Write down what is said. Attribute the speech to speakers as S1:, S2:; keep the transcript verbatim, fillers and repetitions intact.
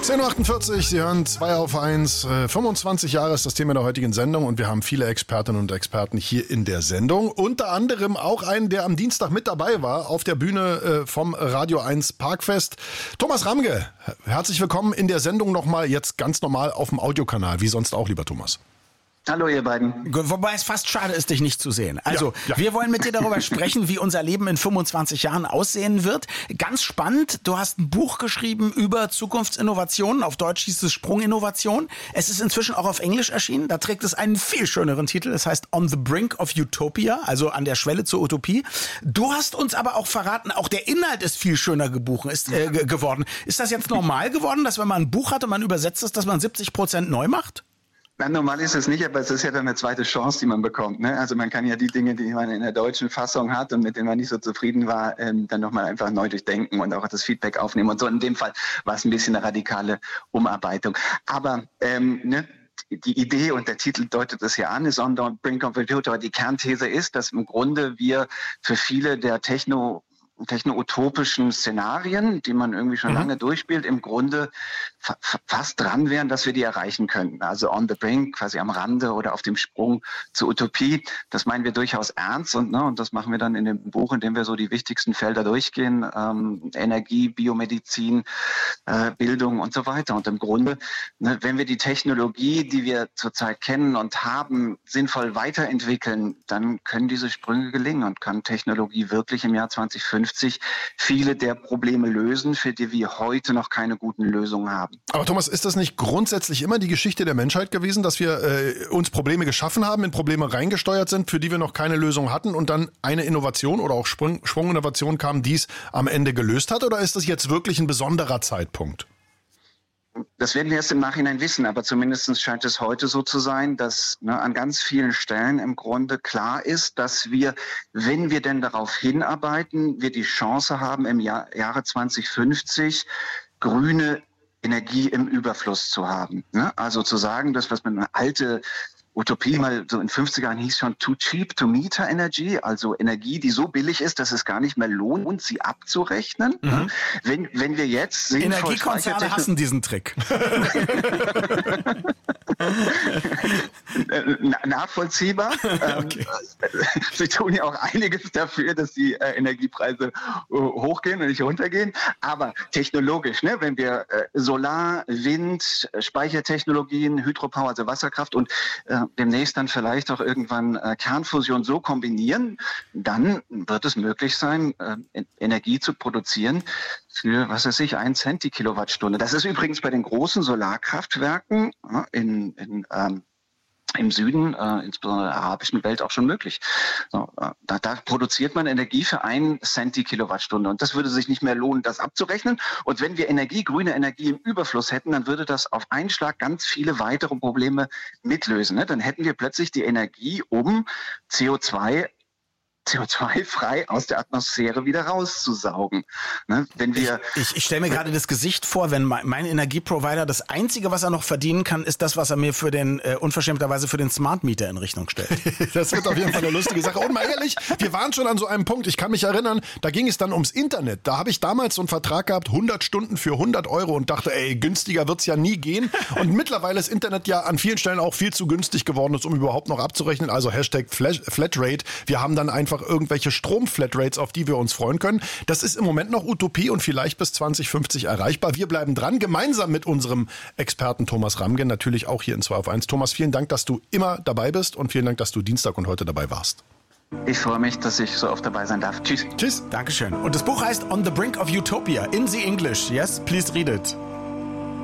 S1: zehn Uhr achtundvierzig, Sie hören zwei auf eins. fünfundzwanzig Jahre ist das Thema der heutigen Sendung und wir haben viele Expertinnen und Experten hier in der Sendung. Unter anderem auch einen, der am Dienstag mit dabei war auf der Bühne vom Radio eins Parkfest. Thomas Ramge, herzlich willkommen in der Sendung nochmal, jetzt ganz normal auf dem Audiokanal, wie sonst auch, lieber Thomas.
S2: Hallo ihr beiden.
S3: Wobei es fast schade ist, dich nicht zu sehen. Also, ja, ja. wir wollen mit dir darüber sprechen, wie unser Leben in fünfundzwanzig Jahren aussehen wird. Ganz spannend, du hast ein Buch geschrieben über Zukunftsinnovationen. Auf Deutsch hieß es Sprunginnovation. Es ist inzwischen auch auf Englisch erschienen. Da trägt es einen viel schöneren Titel. Es heißt On the Brink of Utopia, also an der Schwelle zur Utopie. Du hast uns aber auch verraten, auch der Inhalt ist viel schöner gebuchen, ist, äh, g- geworden. Ist das jetzt normal geworden, dass wenn man ein Buch hat und man übersetzt es, dass man siebzig Prozent neu macht?
S2: Na, normal ist es nicht, aber es ist ja dann eine zweite Chance, die man bekommt. Ne? Also man kann ja die Dinge, die man in der deutschen Fassung hat und mit denen man nicht so zufrieden war, ähm, dann nochmal einfach neu durchdenken und auch das Feedback aufnehmen. Und so in dem Fall war es ein bisschen eine radikale Umarbeitung. Aber ähm, ne, die Idee und der Titel deutet es ja an, ist On the Brink of Utopia. Die Kernthese ist, dass im Grunde wir für viele der Techno techno-utopischen Szenarien, die man irgendwie schon mhm. lange durchspielt, im Grunde fa- fast dran wären, dass wir die erreichen könnten. Also on the brink, quasi am Rande oder auf dem Sprung zur Utopie. Das meinen wir durchaus ernst und, ne, und das machen wir dann in dem Buch, in dem wir so die wichtigsten Felder durchgehen. Ähm, Energie, Biomedizin, äh, Bildung und so weiter. Und im Grunde, ne, wenn wir die Technologie, die wir zurzeit kennen und haben, sinnvoll weiterentwickeln, dann können diese Sprünge gelingen und kann Technologie wirklich im Jahr zwanzig fünfzig viele der Probleme lösen, für die wir heute noch keine guten Lösungen haben.
S1: Aber Thomas, ist das nicht grundsätzlich immer die Geschichte der Menschheit gewesen, dass wir äh, uns Probleme geschaffen haben, in Probleme reingesteuert sind, für die wir noch keine Lösung hatten und dann eine Innovation oder auch Sprung, Sprunginnovation kam, die es am Ende gelöst hat? Oder ist das jetzt wirklich ein besonderer Zeitpunkt?
S2: Das werden wir erst im Nachhinein wissen, aber zumindest scheint es heute so zu sein, dass ne, an ganz vielen Stellen im Grunde klar ist, dass wir, wenn wir denn darauf hinarbeiten, wir die Chance haben, im Jahr, Jahre zwanzig fünfzig grüne Energie im Überfluss zu haben. Ne? Also zu sagen, das, was man eine alte Utopie mal so in fünfziger Jahren hieß schon too cheap to meter energy, also Energie, die so billig ist, dass es gar nicht mehr lohnt, sie abzurechnen. Mhm. Wenn, wenn wir jetzt
S3: Energiekonzerne hassen diesen Trick.
S2: Nachvollziehbar. Okay. Sie tun ja auch einiges dafür, dass die äh, Energiepreise äh, hochgehen und nicht runtergehen. Aber technologisch, ne, wenn wir äh, Solar, Wind, Speichertechnologien, Hydropower, also Wasserkraft und äh, demnächst dann vielleicht auch irgendwann äh, Kernfusion so kombinieren, dann wird es möglich sein, äh, Energie zu produzieren für, was weiß ich, ein Cent die Kilowattstunde. Das ist übrigens bei den großen Solarkraftwerken ja, in, in ähm, im Süden, äh, insbesondere der arabischen Welt, auch schon möglich. So, äh, da, da produziert man Energie für einen Cent die Kilowattstunde. Und das würde sich nicht mehr lohnen, das abzurechnen. Und wenn wir Energie, grüne Energie im Überfluss hätten, dann würde das auf einen Schlag ganz viele weitere Probleme mitlösen. Ne? Dann hätten wir plötzlich die Energie, um C O zwei C O zwei frei aus der Atmosphäre wieder rauszusaugen. Ne? Wenn wir
S3: ich ich, ich stelle mir gerade das Gesicht vor, wenn mein, mein Energieprovider das Einzige, was er noch verdienen kann, ist das, was er mir für den äh, unverschämterweise für den Smart Meter in Rechnung stellt.
S1: Das wird auf jeden Fall eine lustige Sache. Und mal ehrlich, wir waren schon an so einem Punkt, ich kann mich erinnern, da ging es dann ums Internet. Da habe ich damals so einen Vertrag gehabt, hundert Stunden für hundert Euro und dachte, ey, günstiger wird's ja nie gehen. Und mittlerweile ist Internet ja an vielen Stellen auch viel zu günstig geworden, um überhaupt noch abzurechnen. Also Hashtag Flatrate. Wir haben dann einfach irgendwelche Strom-Flatrates, auf die wir uns freuen können. Das ist im Moment noch Utopie und vielleicht bis zwanzig fünfzig erreichbar. Wir bleiben dran, gemeinsam mit unserem Experten Thomas Ramge, natürlich auch hier in zwei auf eins. Thomas, vielen Dank, dass du immer dabei bist und vielen Dank, dass du Dienstag und heute dabei warst.
S2: Ich freue mich, dass ich so oft dabei sein darf. Tschüss.
S3: Tschüss. Dankeschön. Und das Buch heißt On the Brink of Utopia in the English. Yes, please read it.